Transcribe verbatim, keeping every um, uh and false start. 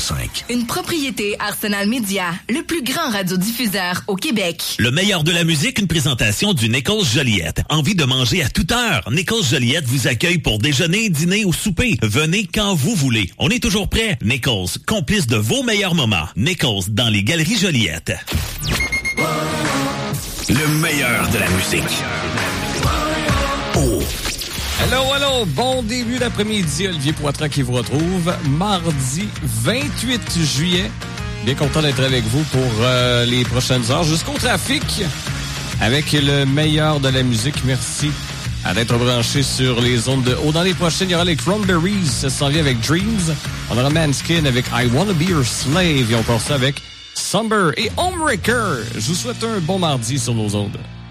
cinq. Une propriété Arsenal Media, le plus grand radiodiffuseur au Québec. Le meilleur de la musique, une présentation du Nichols Joliette. Envie de manger à toute heure? Nichols Joliette vous accueille pour déjeuner, dîner ou souper. Venez quand vous voulez. On est toujours prêt. Nichols, complice de vos meilleurs moments. Nichols, dans les Galeries Joliette. Le meilleur de la musique. Oh. Hello, hello, bon début d'après-midi, Olivier Poitras qui vous retrouve mardi vingt-huit juillet. Bien content d'être avec vous pour euh, les prochaines heures jusqu'au trafic avec le meilleur de la musique. Merci à d'être branché sur les ondes de haut. Dans les prochaines, il y aura les Cranberries, ça s'en vient avec Dreams. On aura Manskin avec I Wanna Be Your Slave et on part ça avec Somber et Homewrecker. Je vous souhaite un bon mardi sur nos ondes.